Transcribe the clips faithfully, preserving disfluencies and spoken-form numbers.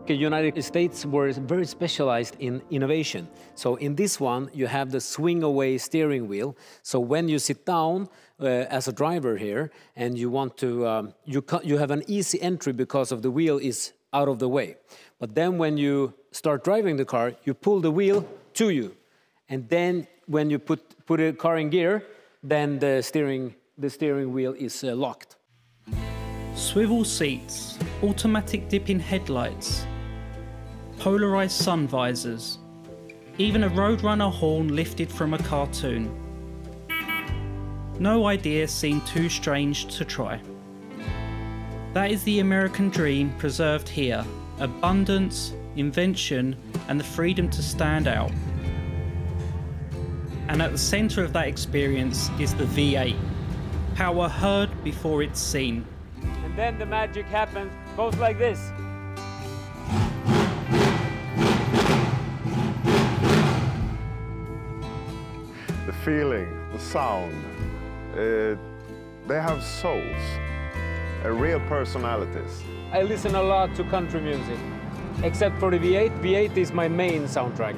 like uh, United States were very specialized in innovation. So in this one, you have the swing-away steering wheel. So when you sit down uh, as a driver here and you want to, um, you, you have an easy entry because of the wheel is out of the way. But then when you start driving the car, you pull the wheel to you. And then when you put, put a car in gear, then the steering, the steering wheel is uh, locked. Swivel seats, automatic dip-in headlights, polarised sun visors, even a Roadrunner horn lifted from a cartoon. No idea seemed too strange to try. That is the American dream preserved here: abundance, invention, and the freedom to stand out. And at the centre of that experience is the V eight. Power heard before it's seen. And then the magic happens, goes like this. The feeling, the sound, uh, they have souls, uh, real personalities. I listen a lot to country music, except for the V eight. V eight is my main soundtrack.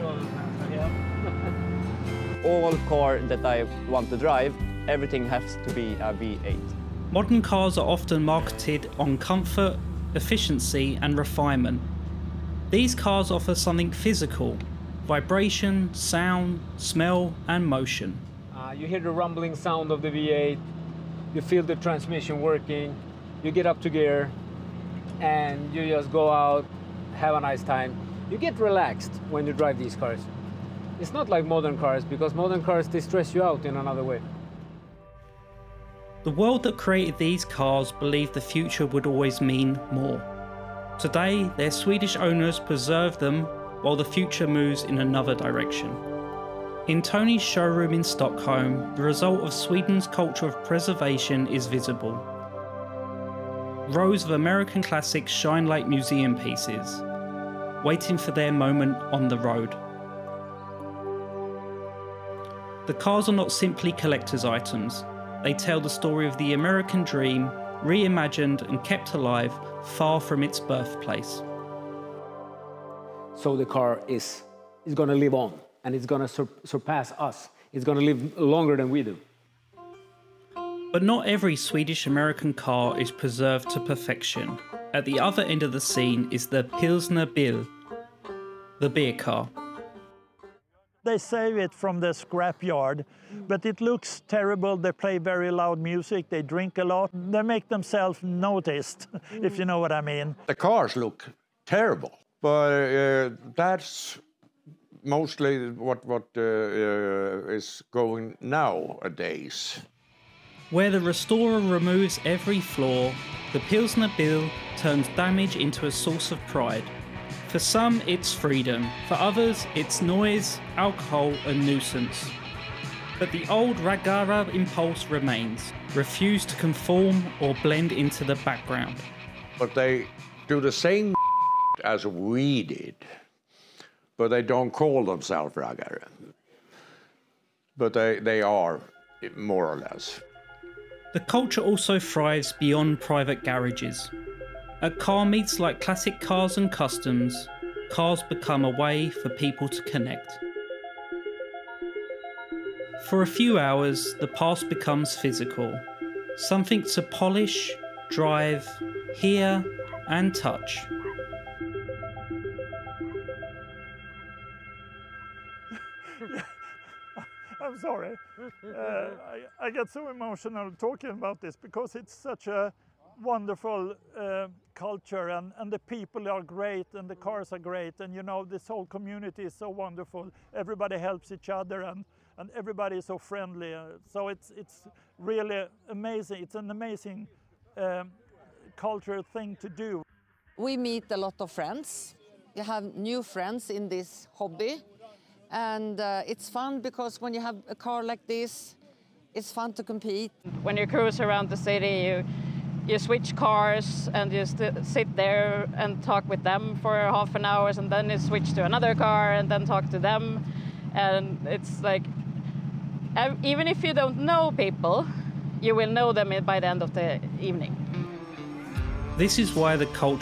All car that I want to drive, everything has to be a V eight. Modern cars are often marketed on comfort, efficiency, and refinement. These cars offer something physical: vibration, sound, smell, and motion. Uh, you hear the rumbling sound of the V eight, you feel the transmission working, you get up to gear, and you just go out, have a nice time. You get relaxed when you drive these cars. It's not like modern cars, because modern cars, they stress you out in another way. The world that created these cars believed the future would always mean more. Today, their Swedish owners preserve them while the future moves in another direction. In Tony's showroom in Stockholm, the result of Sweden's culture of preservation is visible. Rows of American classics shine like museum pieces, waiting for their moment on the road. The cars are not simply collector's items. They tell the story of the American dream, reimagined and kept alive far from its birthplace. So the car is, is going to live on, and it's going to sur surpass us. It's going to live longer than we do. But not every Swedish-American car is preserved to perfection. At the other end of the scene is the Pilsner Bil, the beer car. They save it from the scrapyard, but it looks terrible. They play very loud music, they drink a lot. They make themselves noticed, if you know what I mean. The cars look terrible, but uh, that's mostly what, what uh, uh, is going nowadays. Where the restorer removes every flaw, the Pilsner Bil turns damage into a source of pride. For some, it's freedom. For others, it's noise, alcohol, and nuisance. But the old Ragara impulse remains, refused to conform or blend into the background. But they do the same as we did, but they don't call themselves Ragara. But they, they are, more or less. The culture also thrives beyond private garages. At car meets like Classic Cars and Customs, cars become a way for people to connect. For a few hours, the past becomes physical. Something to polish, drive, hear, and touch. I'm sorry. Uh, I, I get so emotional talking about this because it's such a wonderful uh, culture, and, and the people are great and the cars are great, and you know, this whole community is so wonderful. Everybody helps each other, and, and everybody is so friendly. Uh, so it's, it's really amazing. It's an amazing um, cultural thing to do. We meet a lot of friends. You have new friends in this hobby. And uh, it's fun because when you have a car like this, it's fun to compete. When you cruise around the city, you, you switch cars and you sit there and talk with them for half an hour, and then you switch to another car and then talk to them. And it's like, even if you don't know people, you will know them by the end of the evening. This is why the culture